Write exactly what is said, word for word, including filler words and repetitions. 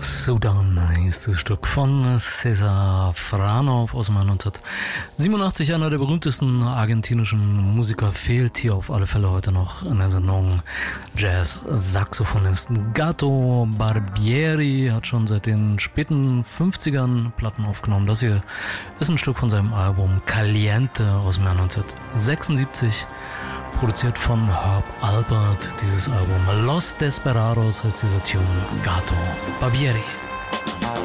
Sudan ist das Stück von César Franov aus dem Jahr neunzehnhundertsiebenundachtzig. Einer der berühmtesten argentinischen Musiker, fehlt hier auf alle Fälle heute noch in der Sendung. Jazz-Saxophonist Gato Barbieri hat schon seit den späten fünfzigern Platten aufgenommen. Das hier ist ein Stück von seinem Album Caliente aus dem Jahr neunzehnhundertsechsundsiebzig. Produziert von Herb Alpert, dieses Album. Los Desperados heißt dieser Tune. Gato Barbieri.